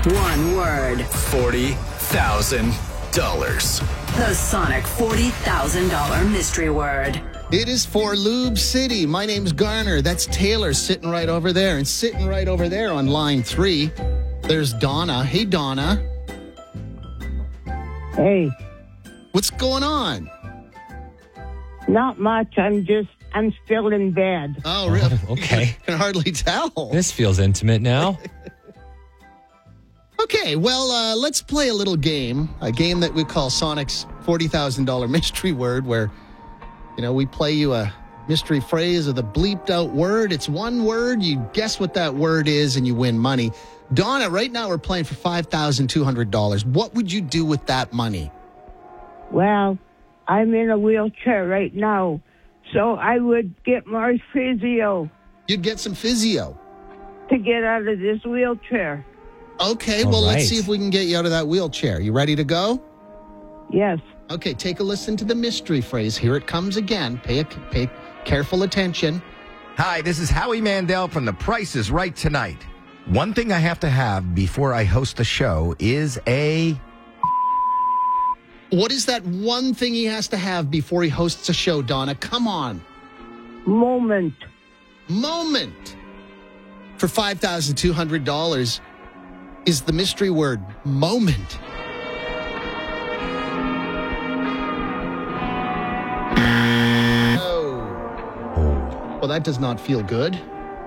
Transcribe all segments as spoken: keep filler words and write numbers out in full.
One word. forty thousand dollars. The Sonic forty thousand dollars mystery word. It is for Lube City. My name's Garner. That's Taylor sitting right over there. And sitting right over there on line three, there's Donna. Hey, Donna. Hey, What's going on? not much. I'm just, I'm still in bed. Oh, really? Oh, okay. Can hardly tell. This feels intimate now. Okay, well, uh, let's play a little game. A game that we call Sonic's forty thousand dollars mystery word, where, you know, we play you a mystery phrase of the bleeped out word. It's one word. You guess what that word is and you win money. Donna, right now we're playing for five thousand two hundred dollars. What would you do with that money? Well, I'm in a wheelchair right now, so I would get more physio You'd get some physio. to get out of this wheelchair. Okay, All well, let's right. see if we can get you out of that wheelchair. You ready to go? Yes. Okay, take a listen to the mystery phrase. Here it comes again. Pay, a, pay careful attention. Hi, this is Howie Mandel from The Price is Right Tonight. One thing I have to have before I host the show is a... What is that one thing he has to have before he hosts a show, Donna? Come on. Moment. Moment. For five thousand two hundred dollars is the mystery word moment. Oh. Well, that does not feel good.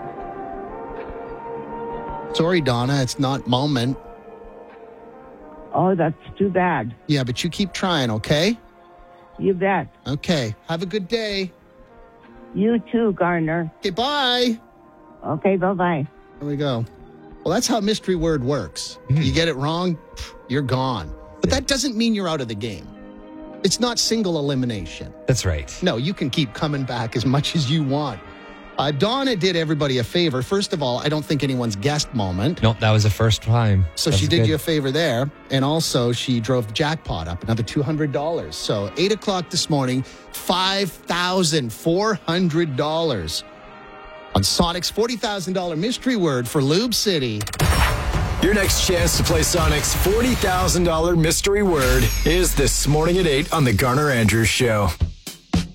Sorry, Donna, it's not moment. Oh, that's too bad. Yeah, but you keep trying, okay? You bet. Okay. Have a good day. You too, Garner. Okay, bye. Okay, bye-bye. There we go. Well, that's how mystery word works. You get it wrong, pff, you're gone. But that doesn't mean you're out of the game. It's not single elimination. That's right. No, you can keep coming back as much as you want. Uh, Donna did everybody a favor. First of all, I don't think anyone's guessed moment. Nope, that was the first time. So That she was did good. you a favor there. And also, she drove the jackpot up another two hundred dollars. So eight o'clock this morning, five thousand four hundred dollars on Sonic's forty thousand dollars mystery word for Lube City. Your next chance to play Sonic's forty thousand dollars mystery word is this morning at eight on The Garner Andrews Show.